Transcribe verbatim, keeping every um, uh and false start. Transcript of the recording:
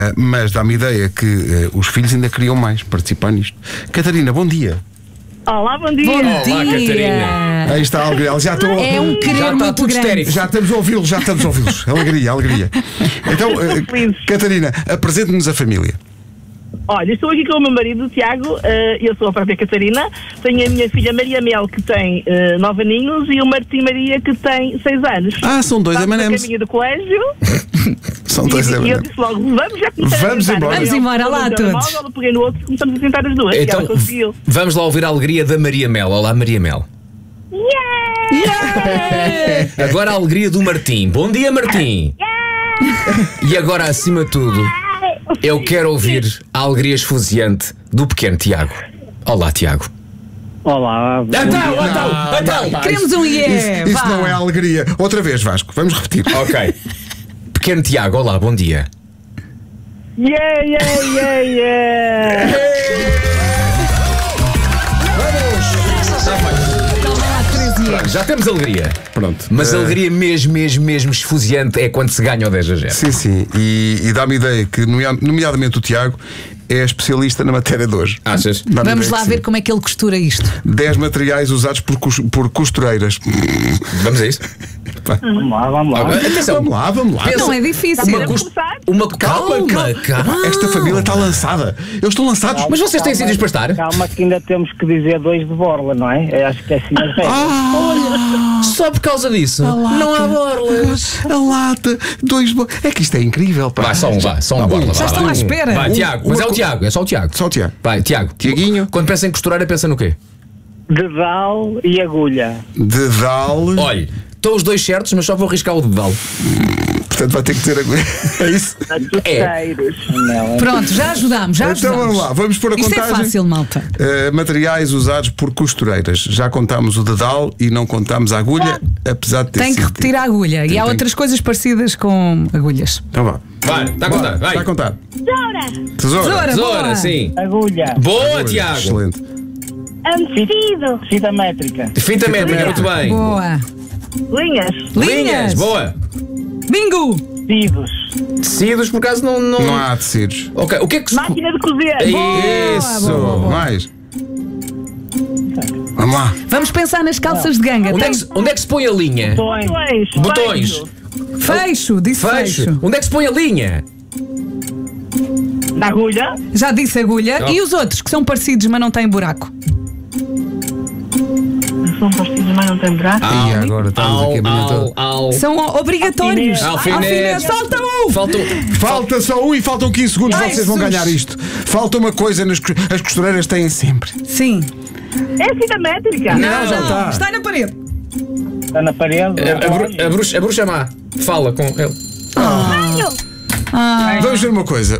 Mas dá-me ideia que uh, os filhos ainda queriam mais participar nisto. Catarina, bom dia. Olá, bom dia. Bom Olá, dia. Catarina. Aí está a alegria. Já, estou, É um querer Já está muito tudo grande. histérico. já estamos a ouvi-los, já estamos a ouvi-los. Alegria, alegria. Então, uh, Catarina, apresente-nos a família. Olha, estou aqui com o meu marido, o Tiago. Uh, eu sou a própria Catarina. Tenho a minha filha Maria Mel, que tem uh, nove aninhos, e o Martim Maria, que tem seis anos. Ah, são dois Estamos M and no M's. caminho do colégio. São dois e, M e eu and M's. disse logo, vamos já começar Vamos a tentar. embora. Vamos embora lá Eu todos. Eu peguei no outro e começamos a tentar as duas. Então, e ela conseguiu. vamos lá ouvir a alegria da Maria Mel. Olá, Maria Mel. Agora a alegria do Martim. Bom dia, Martim. E agora, acima de tudo, eu quero ouvir a alegria esfuziante do pequeno Tiago. Olá, Tiago. Olá. Então, então, então. Queremos um yeah. Isso, isso vá. não é alegria. Outra vez, Vasco, vamos repetir. Ok. Pequeno Tiago, olá, bom dia. Yeah, yeah, yeah, yeah. Toma lá, três yeah. Já temos alegria. Pronto. Mas a Eh, alegria mesmo, mesmo, mesmo esfuziante é quando se ganha o dez a zero. Sim, sim. E, e dá-me ideia que, nomea- nomeadamente o Tiago, é especialista na matéria de hoje. Achas? Dá-me Vamos ideia lá que ver sim. como é que ele costura isto. dez materiais usados por, cos- por costureiras. Vamos a isso? Vamos lá, vamos lá. Atenção. Vamos lá, vamos lá. Pensa- Não é difícil. Uma, Podemos cust... começar? uma calma, calma, calma. Esta família está lançada. Eles estão lançados. Mas vocês têm sítios para estar? Calma que ainda temos que dizer dois de borla, não é? Eu acho que é assim as regras. Ah, Só por causa disso. Não há borlas. a lata, dois. bo- É que isto é incrível, pá. Vai, só um, vai, só um Tá bom. borla. Já vai, estão vai. à espera. Vai, Um- Tiago. Mas uma é o co- Tiago, é só o Tiago. Só o Tiago. Vai, Tiago. Tiaguinho. Quando pensa em costureira, pensa no quê? Dedal e agulha. Dedal. Olha, estão os dois certos, mas só vou arriscar o dedal. Portanto, vai ter que dizer agulha. É isso? Chuteiros. Não, é? Pronto, já ajudámos, já Então ajudamos. vamos lá, vamos pôr a Isto contagem. é fácil, malta. Uh, materiais usados por costureiras. Já contámos o dedal e não contámos a agulha, apesar de ter Tem que sido repetir a agulha. Tem- E há tem- outras coisas parecidas com agulhas. Então vá. Vai, está a Bora, contar. Vai. Está a contar. Tesoura. Tesoura. Tesoura. Tesoura, boa. sim. Agulha. Boa, Agulha. Tiago. Excelente. Tecido. Fita métrica. Fita métrica, muito bem. Boa. Linhas. Linhas. Boa. Bingo. Tecidos. Tecidos, por acaso, não. Não, Não há tecidos. Ok, o que é que se. Máquina de cozer. Isso. boa, boa, boa. Mais. Vamos lá. Vamos pensar nas calças de ganga. Onde é, Tem que se, onde é que se põe a linha? Botões. Botões. Botões. fecho, disse Fecho. fecho. Onde é que se põe a linha? Na agulha. Já disse agulha. Oh. E os outros que são parecidos, mas não têm buraco? São parecidos, mas não tem braço. E agora estamos aqui a manhã toda. au. São obrigatórios. Alfinete. Alfinete. Falta um. Falta um. Falta só um e faltam quinze segundos. Ai, Vocês vão Jesus. ganhar isto. Falta uma coisa, nas, cos- as costureiras têm sempre. Sim. É fita métrica. Não, já está. Está na parede. Está na parede. A, a, bru- a bruxa, a bruxa má. Fala com ele. Tenho. Ah. Vamos ver uma coisa.